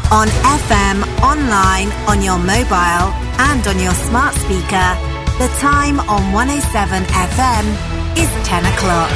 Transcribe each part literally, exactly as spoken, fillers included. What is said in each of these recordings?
On F M, online, on your mobile and on your smart speaker. The time on one oh seven F M is ten o'clock.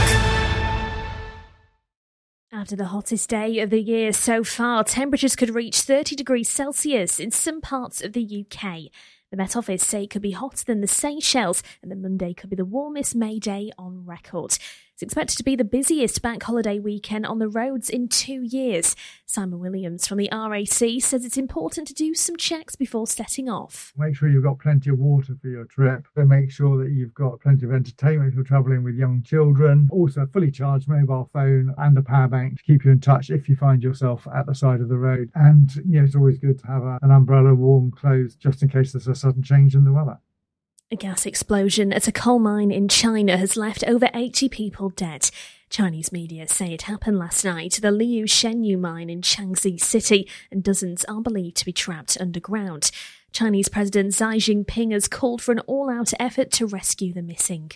After the hottest day of the year so far, temperatures could reach thirty degrees Celsius in some parts of the U K. The Met Office say it could be hotter than the Seychelles, and that Monday could be the warmest May day on record. It's expected to be the busiest bank holiday weekend on the roads in two years. Simon Williams from the R A C says it's important to do some checks before setting off. Make sure you've got plenty of water for your trip, and make sure that you've got plenty of entertainment if you're travelling with young children. Also a fully charged mobile phone and a power bank to keep you in touch if you find yourself at the side of the road. And you know, it's always good to have a, an umbrella, warm clothes, just in case there's a sudden change in the weather. A gas explosion at a coal mine in China has left over eighty people dead. Chinese media say it happened last night at the Liu Shenyu mine in Shaanxi City, and dozens are believed to be trapped underground. Chinese President Xi Jinping has called for an all-out effort to rescue the missing.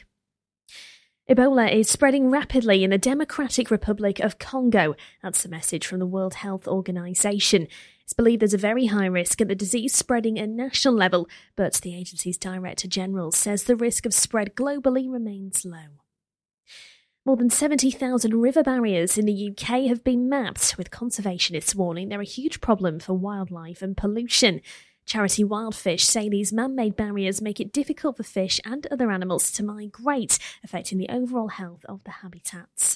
Ebola is spreading rapidly in the Democratic Republic of Congo. That's the message from the World Health Organization. It's believed there's a very high risk of the disease spreading at national level, but the agency's Director General says the risk of spread globally remains low. More than seventy thousand river barriers in the U K have been mapped, with conservationists warning they're a huge problem for wildlife and pollution. Charity Wildfish say these man-made barriers make it difficult for fish and other animals to migrate, affecting the overall health of the habitats.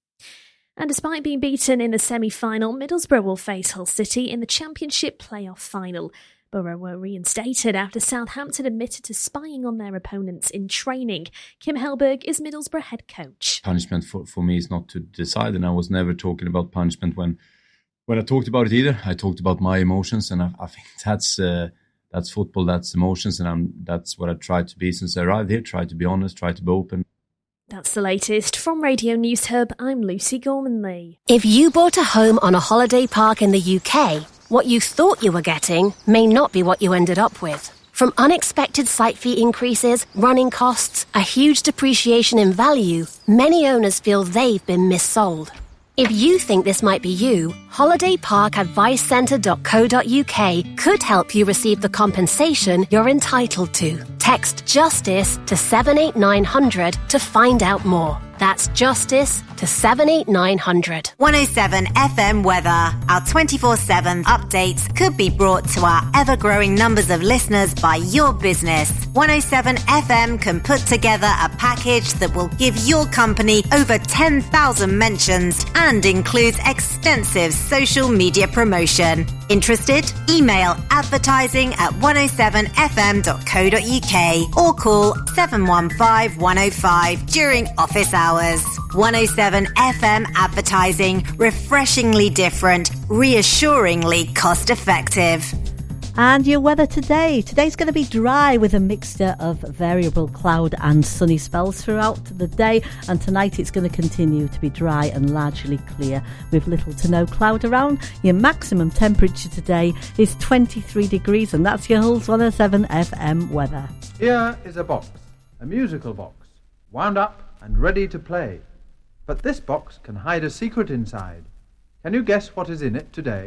And despite being beaten in the semi-final, Middlesbrough will face Hull City in the Championship playoff final. Borough were reinstated after Southampton admitted to spying on their opponents in training. Kim Hellberg is Middlesbrough head coach. Punishment for, for me is not to decide, and I was never talking about punishment when when I talked about it either. I talked about my emotions, and I, I think that's uh, that's football, that's emotions, and I'm, that's what I tried to be since I arrived here. Try to be honest, try to be open. That's the latest. From Radio News Hub, I'm Lucy Gormanley. If you bought a home on a holiday park in the U K, what you thought you were getting may not be what you ended up with. From unexpected site fee increases, running costs, a huge depreciation in value, many owners feel they've been missold. If you think this might be you, holiday park advice centre dot co dot uk could help you receive the compensation you're entitled to. Text JUSTICE to seven eight nine hundred to find out more. That's JUSTICE to seven eight nine hundred. one oh seven F M weather. Our twenty-four seven updates could be brought to our ever-growing numbers of listeners by your business. one oh seven F M can put together a package that will give your company over ten thousand mentions and includes extensive social media promotion. Interested? Email advertising at one oh seven f m dot co dot uk or call seven one five one oh five during office hours. one oh seven F M advertising, refreshingly different, reassuringly cost-effective. And your weather today. Today's going to be dry with a mixture of variable cloud and sunny spells throughout the day. And tonight it's going to continue to be dry and largely clear with little to no cloud around. Your maximum temperature today is twenty-three degrees, and that's your Hulls one oh seven F M weather. Here is a box, a musical box, wound up and ready to play. But this box can hide a secret inside. Can you guess what is in it today?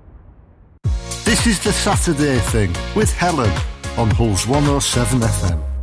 This is the Saturday Thing with Helen on Hulls one oh seven F M.